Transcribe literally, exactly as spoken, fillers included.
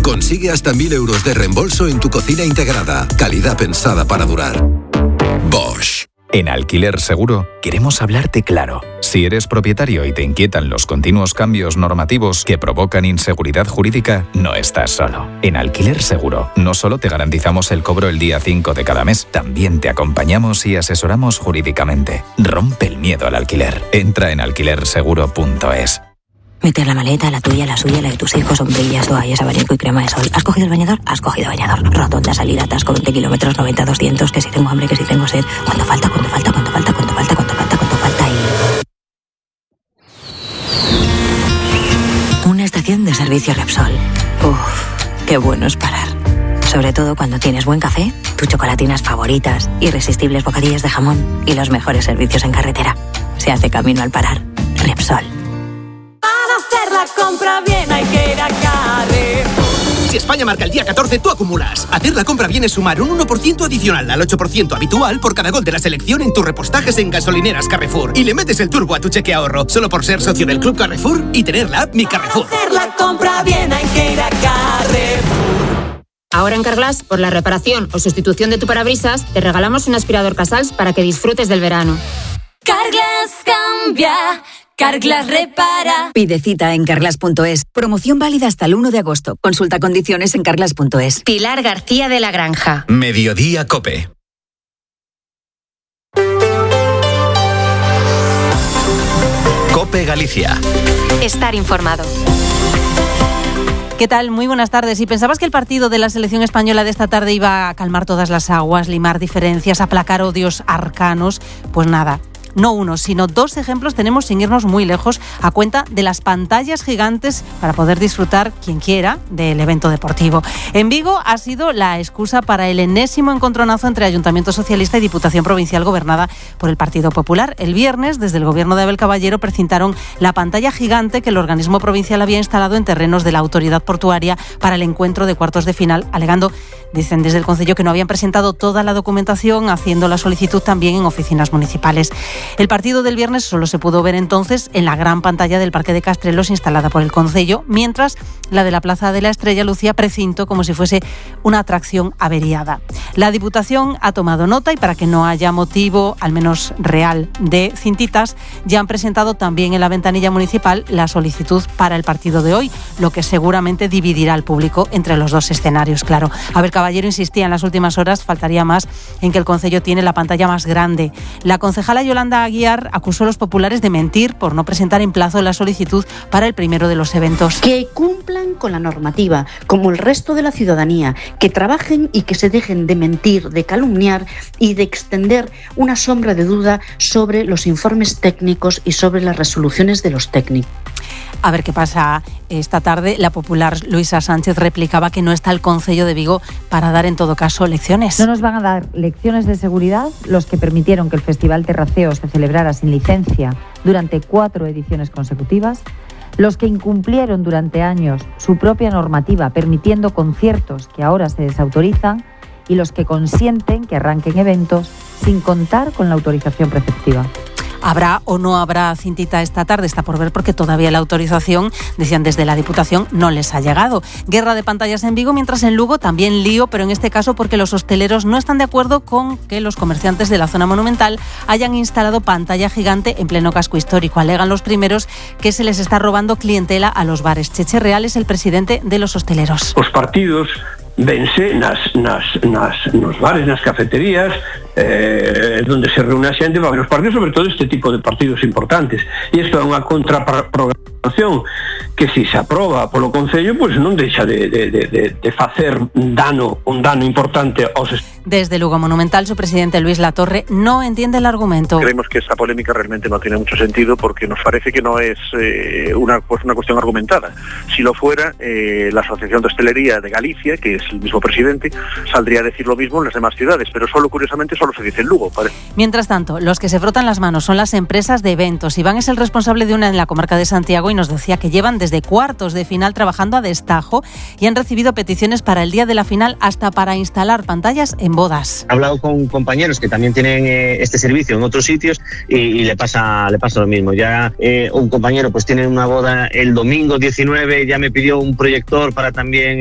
Consigue hasta mil euros de reembolso en tu cocina integrada. Calidad pensada para durar. Bosch. En Alquiler Seguro queremos hablarte claro. Si eres propietario y te inquietan los continuos cambios normativos que provocan inseguridad jurídica, no estás solo. En Alquiler Seguro no solo te garantizamos el cobro el día cinco de cada mes, también te acompañamos y asesoramos jurídicamente. Rompe el miedo al alquiler. Entra en alquiler seguro punto es. Meter la maleta, la tuya, la suya, la de tus hijos, sombrillas, toallas, abanico y crema de sol. ¿Has cogido el bañador? Has cogido bañador. Rotonda, salida, atasco, veinte kilómetros, noventa, doscientos, que si tengo hambre, que si tengo sed. ¿Cuánto falta, cuánto falta, cuánto falta, cuánto falta, cuánto falta, cuánto falta? Y... Una estación de servicio Repsol. Uff, qué bueno es parar. Sobre todo cuando tienes buen café, tus chocolatinas favoritas, irresistibles bocadillas de jamón y los mejores servicios en carretera. Se hace camino al parar. Repsol. Hacer la compra bien hay que ir a Carrefour. Si España marca el día catorce, tú acumulas. Hacer la compra bien es sumar un uno por ciento adicional al ocho por ciento habitual por cada gol de la selección en tus repostajes en gasolineras Carrefour. Y le metes el turbo a tu cheque ahorro, solo por ser socio del Club Carrefour y tener la app Mi Carrefour. Para hacer la compra bien hay que ir a Carrefour. Ahora en Carglass, por la reparación o sustitución de tu parabrisas, te regalamos un aspirador Casals para que disfrutes del verano. Carglass cambia. Carglass repara. Pide cita en carglass punto es. Promoción válida hasta el uno de agosto. Consulta condiciones en carglass punto es. Pilar García de la Granja. Mediodía Cope. Cope Galicia. Estar informado. ¿Qué tal? Muy buenas tardes. Si pensabas que el partido de la selección española de esta tarde iba a calmar todas las aguas, limar diferencias, aplacar odios arcanos, pues nada. No uno, sino dos ejemplos tenemos sin irnos muy lejos a cuenta de las pantallas gigantes para poder disfrutar, quien quiera, del evento deportivo. En Vigo ha sido la excusa para el enésimo encontronazo entre Ayuntamiento Socialista y Diputación Provincial gobernada por el Partido Popular. El viernes, desde el gobierno de Abel Caballero, precintaron la pantalla gigante que el organismo provincial había instalado en terrenos de la autoridad portuaria para el encuentro de cuartos de final, alegando, dicen desde el concello, que no habían presentado toda la documentación, haciendo la solicitud también en oficinas municipales. El partido del viernes solo se pudo ver entonces en la gran pantalla del Parque de Castrelos instalada por el concello, mientras la de la Plaza de la Estrella lucía precinto como si fuese una atracción averiada. La Diputación ha tomado nota y, para que no haya motivo, al menos real, de cintitas, ya han presentado también en la ventanilla municipal la solicitud para el partido de hoy, lo que seguramente dividirá al público entre los dos escenarios, claro. Abel Caballero insistía en las últimas horas, faltaría más, en que el concello tiene la pantalla más grande. La concejala Yolanda Aguiar acusó a los populares de mentir por no presentar en plazo la solicitud para el primero de los eventos. Que cumplan con la normativa, como el resto de la ciudadanía, que trabajen y que se dejen de mentir, de calumniar y de extender una sombra de duda sobre los informes técnicos y sobre las resoluciones de los técnicos. A ver qué pasa esta tarde. La popular Luisa Sánchez replicaba que no está el concello de Vigo para dar, en todo caso, lecciones. No nos van a dar lecciones de seguridad los que permitieron que el Festival Terraceo se celebrara sin licencia durante cuatro ediciones consecutivas, los que incumplieron durante años su propia normativa permitiendo conciertos que ahora se desautorizan y los que consienten que arranquen eventos sin contar con la autorización preceptiva. ¿Habrá o no habrá cintita esta tarde? Está por ver, porque todavía la autorización, decían desde la Diputación, no les ha llegado. Guerra de pantallas en Vigo, mientras en Lugo también lío, pero en este caso porque los hosteleros no están de acuerdo con que los comerciantes de la zona monumental hayan instalado pantalla gigante en pleno casco histórico. Alegan los primeros que se les está robando clientela a los bares. Cheche Real es el presidente de los hosteleros. Os partidos vense nas, nas, nas, nos bares, nas cafeterías, eh, donde se reúne a xente para ver os partidos, sobre todo este tipo de partidos importantes. E isto é unha contraprogramación que, se se aproba polo Concello, pois non deixa de, de, de, de facer dano, un dano importante aos... Desde Lugo Monumental, su presidente Luis Latorre no entiende el argumento. Creemos que esta polémica realmente no tiene mucho sentido, porque nos parece que no es eh, una, pues una cuestión argumentada. Si lo fuera, eh, la Asociación de Hostelería de Galicia, que es el mismo presidente, saldría a decir lo mismo en las demás ciudades, pero solo, curiosamente, solo se dice en Lugo. ¿Vale? Mientras tanto, los que se frotan las manos son las empresas de eventos. Iván es el responsable de una en la comarca de Santiago y nos decía que llevan desde cuartos de final trabajando a destajo y han recibido peticiones para el día de la final, hasta para instalar pantallas en bodas. He hablado con compañeros que también tienen eh, este servicio en otros sitios y, y le pasa le pasa lo mismo. Ya eh, un compañero pues tiene una boda el domingo diecinueve, ya me pidió un proyector para también